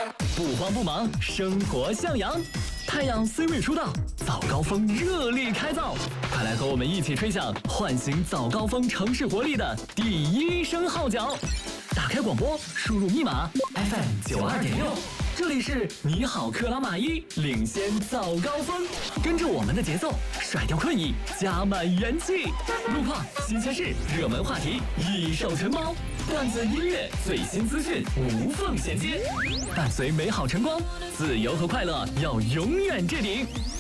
不慌不忙，生活向阳。太阳虽未出道，早高峰热力开造。快来和我们一起吹响唤醒早高峰城市活力的第一声号角！打开广播，输入密码 FM92.6，这里是你好克拉玛依，领先早高峰，跟着我们的节奏，甩掉困意，加满元气。路况、新鲜事、热门话题一手承包，段子、音乐、最新资讯无缝衔接，伴随美好晨光，自由和快乐要永远置顶。